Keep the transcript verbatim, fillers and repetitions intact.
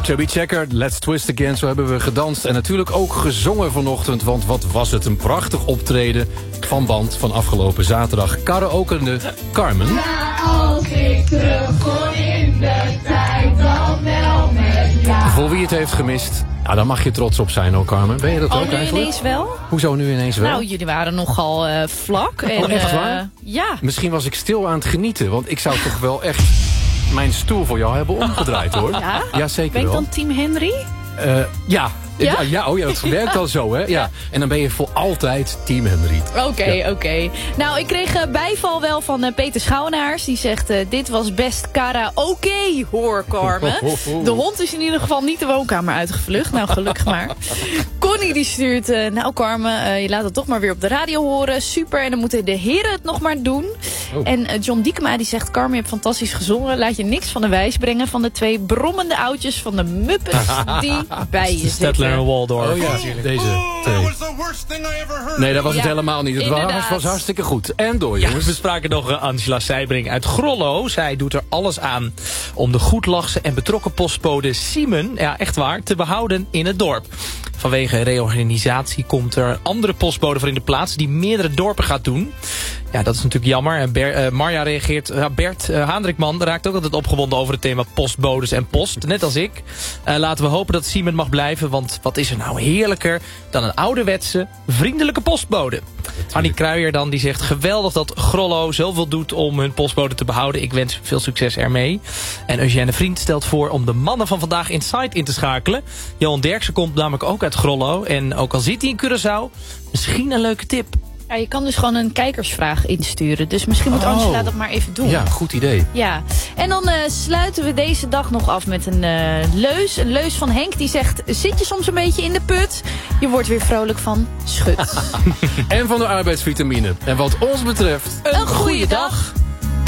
Chubby Checker, Let's Twist Again. Zo hebben we gedanst en natuurlijk ook gezongen vanochtend. Want wat was het een prachtig optreden van band van afgelopen zaterdag. Karaokende Carmen. Ja, als ik terug kon in de tijd, dan wel met jou. Voor wie het heeft gemist, nou, daar mag je trots op zijn, hoor, Carmen. Ben je dat Oh, ook nu eigenlijk? ineens wel? Hoezo nu ineens wel? Nou, jullie waren nogal uh, vlak. En, oh, echt uh, waar? Ja. Misschien was ik stil aan het genieten, want ik zou toch wel echt mijn stoel voor jou hebben omgedraaid, hoor. Ja? Ja, zeker Ben ik wel. dan team Henry? Uh, ja. Ja? Ja, ja, oh ja, dat werkt al zo, hè? Ja. En dan ben je voor altijd team Henry. Oké, okay, ja. oké. Okay. Nou, ik kreeg uh, bijval wel van uh, Peter Schouwenaars. Die zegt, uh, dit was best karaoke, hoor, Carmen. De hond is in ieder geval niet de woonkamer uitgevlucht. Nou, gelukkig maar. Connie die stuurt, uh, nou Carmen, uh, je laat het toch maar weer op de radio horen. Super, en dan moeten de heren het nog maar doen. Oh. En uh, John Diekema die zegt, Carmen, je hebt fantastisch gezongen. Laat je niks van de wijs brengen van de twee brommende oudjes van de Muppets die bij je zitten. En Waldorf. Oh ja, deze twee. Nee, dat was het ja, helemaal niet. Het was, was hartstikke goed. En door, jongens. Ja, we spraken nog uh, Angela Seibring uit Grollo. Zij doet er alles aan om de goedlachse en betrokken postbode Simon, ja echt waar, te behouden in het dorp. Vanwege reorganisatie komt er een andere postbode voor in de plaats die meerdere dorpen gaat doen. Ja, dat is natuurlijk jammer. En Ber, uh, Marja reageert, uh, Bert uh, Haandrikman raakt ook altijd opgewonden over het thema postbodes en post. Net als ik. Uh, laten we hopen dat Simon mag blijven, want wat is er nou heerlijker dan een ouderwetse, vriendelijke postbode. Annie Kruijer dan, die zegt geweldig dat Grollo zoveel doet om hun postbode te behouden. Ik wens veel succes ermee. En Eugène Vriend stelt voor om de mannen van vandaag Inside in te schakelen. Johan Derksen komt namelijk ook uit Grollo. En ook al zit hij in Curaçao, misschien een leuke tip. Ja, je kan dus gewoon een kijkersvraag insturen. Dus misschien moet Angela oh. dat maar even doen. Ja, goed idee. Ja. En dan uh, sluiten we deze dag nog af met een uh, leus. Een leus van Henk die zegt, zit je soms een beetje in de put? Je wordt weer vrolijk van schut. En van de arbeidsvitamine. En wat ons betreft, een, een goede dag. dag.